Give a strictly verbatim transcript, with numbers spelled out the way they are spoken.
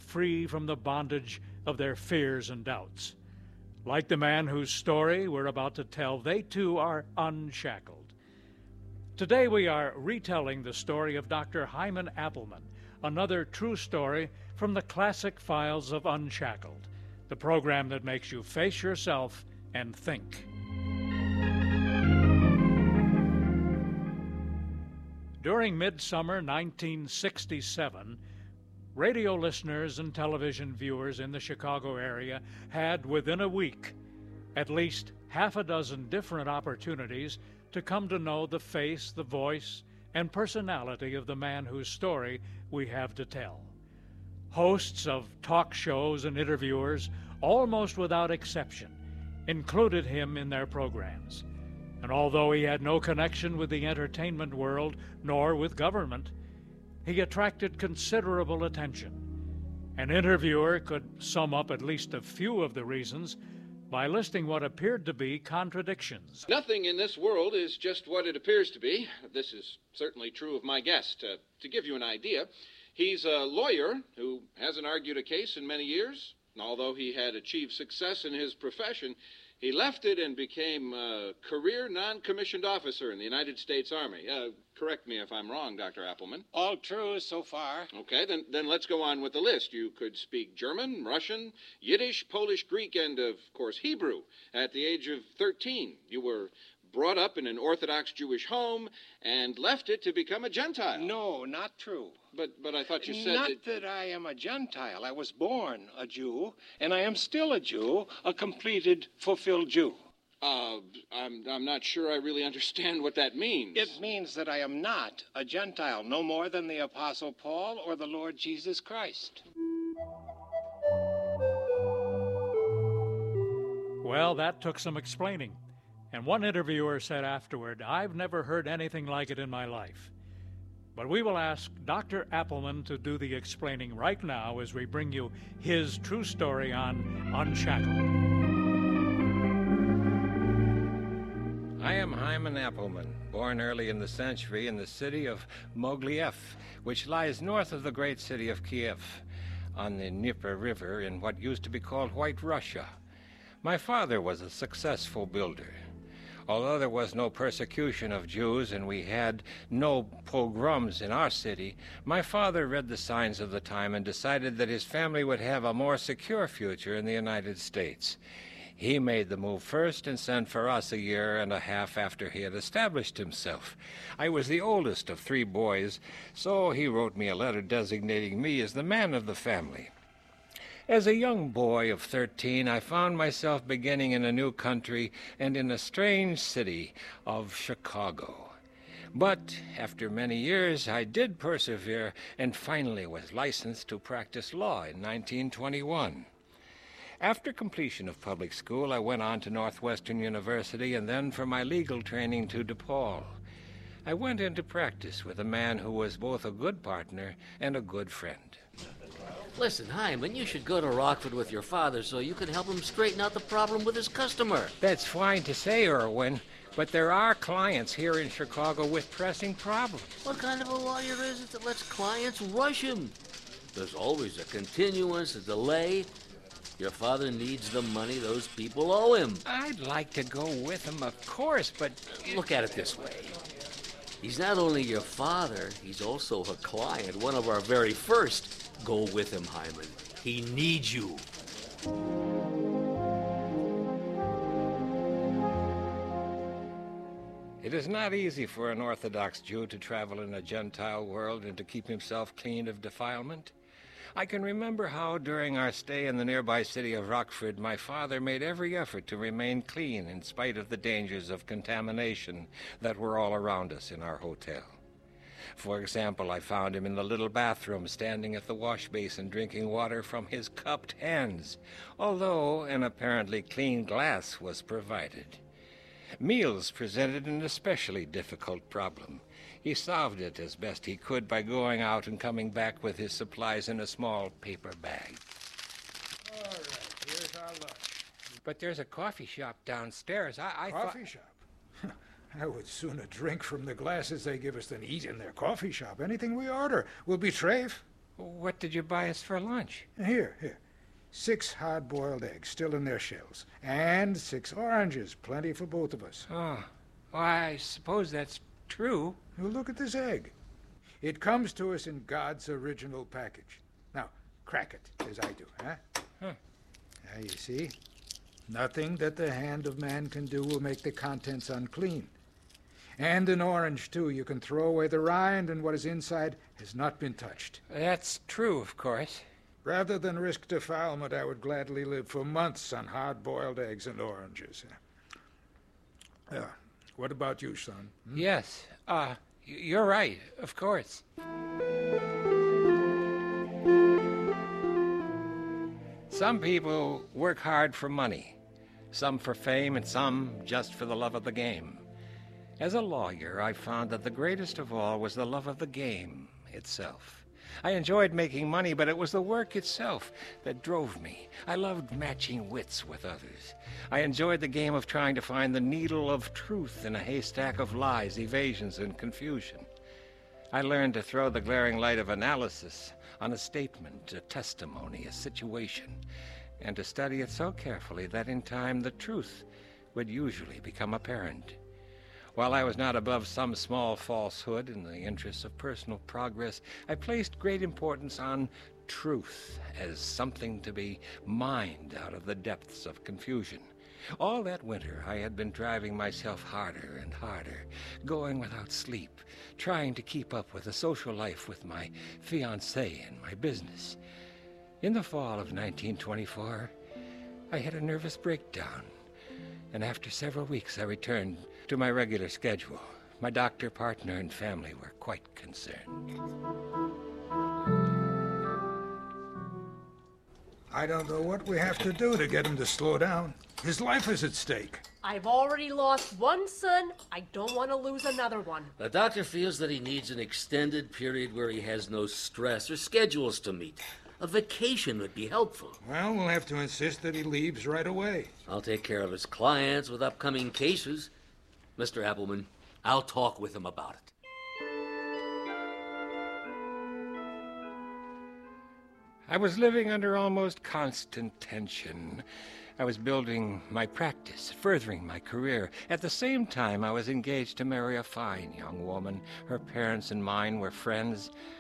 free from the bondage of their fears and doubts. Like the man whose story we're about to tell, they too are unshackled. Today we are retelling the story of Doctor Hyman Appleman, another true story from the classic files of Unshackled, the program that makes you face yourself and think. During midsummer nineteen sixty-seven, radio listeners and television viewers in the Chicago area had, within a week, at least half a dozen different opportunities to come to know the face, the voice, and personality of the man whose story we have to tell. Hosts of talk shows and interviewers, almost without exception, included him in their programs. And although he had no connection with the entertainment world nor with government, he attracted considerable attention. An interviewer could sum up at least a few of the reasons by listing what appeared to be contradictions. Nothing in this world is just what it appears to be. This is certainly true of my guest. Uh, to give you an idea, he's a lawyer who hasn't argued a case in many years. Although he had achieved success in his profession, he left it and became a career non-commissioned officer in the United States Army. Uh, correct me if I'm wrong, Doctor Appleman. All true so far. Okay, then, then let's go on with the list. You could speak German, Russian, Yiddish, Polish, Greek, and, of course, Hebrew. At the age of thirteen, you were brought up in an Orthodox Jewish home and left it to become a Gentile. No, not true. But but I thought you said Not that... that I am a Gentile. I was born a Jew, and I am still a Jew, a completed, fulfilled Jew. Uh, I'm, I'm not sure I really understand what that means. It means that I am not a Gentile, no more than the Apostle Paul or the Lord Jesus Christ. Well, that took some explaining. And one interviewer said afterward, "I've never heard anything like it in my life." But we will ask Doctor Appleman to do the explaining right now as we bring you his true story on Unshackled. I am Hyman Appleman, born early in the century in the city of Mogilev, which lies north of the great city of Kiev, on the Dnieper River in what used to be called White Russia. My father was a successful builder. Although there was no persecution of Jews and we had no pogroms in our city, my father read the signs of the time and decided that his family would have a more secure future in the United States. He made the move first and sent for us a year and a half after he had established himself. I was the oldest of three boys, so he wrote me a letter designating me as the man of the family. As a young boy of thirteen, I found myself beginning in a new country and in a strange city of Chicago. But after many years, I did persevere and finally was licensed to practice law in nineteen twenty-one. After completion of public school, I went on to Northwestern University and then for my legal training to DePaul. I went into practice with a man who was both a good partner and a good friend. Listen, Hyman, you should go to Rockford with your father so you can help him straighten out the problem with his customer. That's fine to say, Irwin, but there are clients here in Chicago with pressing problems. What kind of a lawyer is it that lets clients rush him? There's always a continuance, a delay. Your father needs the money those people owe him. I'd like to go with him, of course, but... Look at it this way. He's not only your father, he's also a client, one of our very first. Go with him, Hyman. He needs you. It is not easy for an Orthodox Jew to travel in a Gentile world and to keep himself clean of defilement. I can remember how, during our stay in the nearby city of Rockford, my father made every effort to remain clean in spite of the dangers of contamination that were all around us in our hotel. For example, I found him in the little bathroom standing at the wash basin drinking water from his cupped hands, although an apparently clean glass was provided. Meals presented an especially difficult problem. He solved it as best he could by going out and coming back with his supplies in a small paper bag. All right, here's our lunch. But there's a coffee shop downstairs. I, I Coffee thought... shop? I would sooner drink from the glasses they give us than eat in their coffee shop. Anything we order will be trafe. What did you buy us for lunch? Here, here. Six hard-boiled eggs, still in their shells. And six oranges, plenty for both of us. Oh, well, I suppose that's true. Well, look at this egg. It comes to us in God's original package. Now, crack it, as I do, huh? Huh. Now, you see, nothing that the hand of man can do will make the contents unclean. And an orange, too. You can throw away the rind, and what is inside has not been touched. That's true, of course. Rather than risk defilement, I would gladly live for months on hard-boiled eggs and oranges. Uh, what about you, son? Hmm? Yes, uh, y- you're right, of course. Some people work hard for money, some for fame, and some just for the love of the game. As a lawyer, I found that the greatest of all was the love of the game itself. I enjoyed making money, but it was the work itself that drove me. I loved matching wits with others. I enjoyed the game of trying to find the needle of truth in a haystack of lies, evasions, and confusion. I learned to throw the glaring light of analysis on a statement, a testimony, a situation, and to study it so carefully that in time the truth would usually become apparent. While I was not above some small falsehood in the interests of personal progress, I placed great importance on truth as something to be mined out of the depths of confusion. All that winter I had been driving myself harder and harder, going without sleep, trying to keep up with the social life with my fiancée and my business. In the fall of nineteen twenty-four, I had a nervous breakdown, and after several weeks I returned to my regular schedule. My doctor, partner, and family were quite concerned. I don't know what we have to do to get him to slow down. His life is at stake. I've already lost one son. I don't want to lose another one. The doctor feels that he needs an extended period where he has no stress or schedules to meet. A vacation would be helpful. Well, we'll have to insist that he leaves right away. I'll take care of his clients with upcoming cases. Mister Appleman, I'll talk with him about it. I was living under almost constant tension. I was building my practice, furthering my career. At the same time, I was engaged to marry a fine young woman. Her parents and mine were friends.